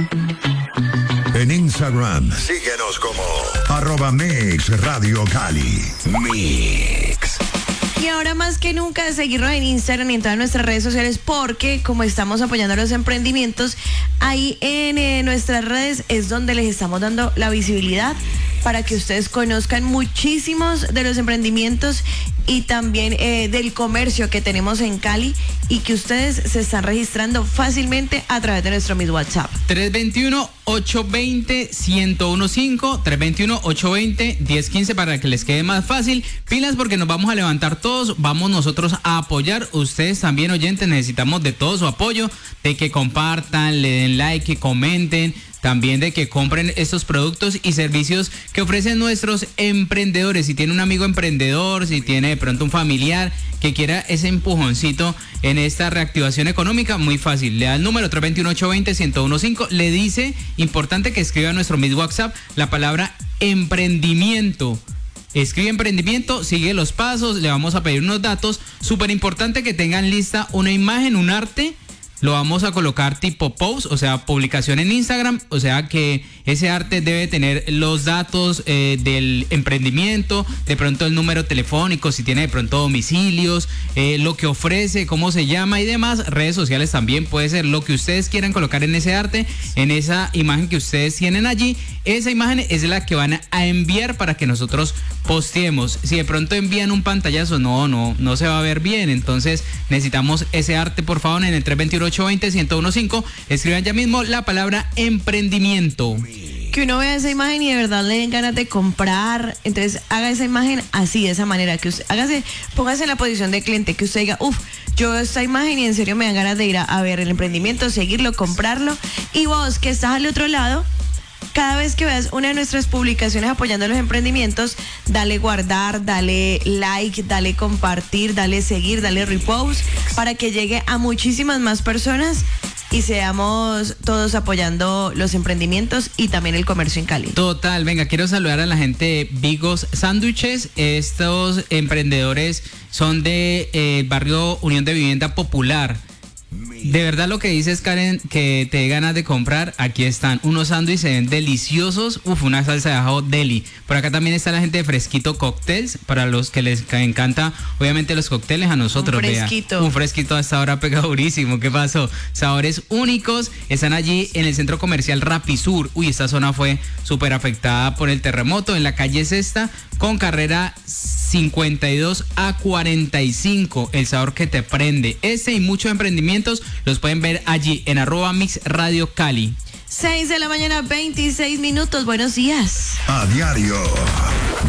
En Instagram, síguenos como @MixRadioCali. Mix. Y ahora más que nunca seguirnos en Instagram y en todas nuestras redes sociales, porque como estamos apoyando a los emprendimientos, ahí en nuestras redes es donde les estamos dando la visibilidad para que ustedes conozcan muchísimos de los emprendimientos y también del comercio que tenemos en Cali y que ustedes se están registrando fácilmente a través de nuestro mismo WhatsApp. 321-820-1015, 321-820-1015 para que les quede más fácil. Pilas porque nos vamos a levantar todos, vamos nosotros a apoyar. Ustedes también, oyentes, necesitamos de todo su apoyo, de que compartan, le den like, que comenten. También de que compren estos productos y servicios que ofrecen nuestros emprendedores. Si tiene un amigo emprendedor, si tiene de pronto un familiar que quiera ese empujoncito en esta reactivación económica, muy fácil. Le da el número 321-820-1015. Le dice, importante que escriba a nuestro mismo WhatsApp la palabra emprendimiento. Escribe emprendimiento, sigue los pasos, le vamos a pedir unos datos. Súper importante que tengan lista una imagen, un arte. Lo vamos a colocar tipo post, o sea, publicación en Instagram, o sea que ese arte debe tener los datos del emprendimiento, de pronto el número telefónico, si tiene de pronto domicilios, lo que ofrece, cómo se llama y demás. Redes sociales también puede ser lo que ustedes quieran colocar en ese arte, en esa imagen que ustedes tienen allí. Esa imagen es la que van a enviar para que nosotros posteemos. Si de pronto envían un pantallazo, no se va a ver bien. Entonces necesitamos ese arte, por favor, en el 321-820-1015. Escriban ya mismo la palabra emprendimiento. Que uno vea esa imagen y de verdad le den ganas de comprar. Entonces haga esa imagen así, de esa manera, que usted póngase en la posición de cliente, que usted diga, yo veo esta imagen y en serio me dan ganas de ir a ver el emprendimiento, seguirlo, comprarlo. Y vos que estás al otro lado, cada vez que veas una de nuestras publicaciones apoyando los emprendimientos, dale guardar, dale like, dale compartir, dale seguir, dale repost, para que llegue a muchísimas más personas y seamos todos apoyando los emprendimientos y también el comercio en Cali. Total, venga, quiero saludar a la gente de Vigos Sándwiches. Estos emprendedores son de barrio Unión de Vivienda Popular. De verdad lo que dices, Karen, que te dé ganas de comprar, aquí están unos sándwiches, se ven deliciosos, una salsa de ajo deli. Por acá también está la gente de Fresquito Cocktails, para los que les encanta, obviamente los cócteles, a nosotros, un fresquito a esta hora pega durísimo. ¿Qué pasó? Sabores únicos, están allí en el centro comercial Rapisur. Esta zona fue súper afectada por el terremoto, en la calle Sexta, con carrera 52 a 45, el sabor que te prende. Este y muchos emprendimientos los pueden ver allí en @MixRadioCali. 6 de la mañana, 26 minutos. Buenos días. A diario.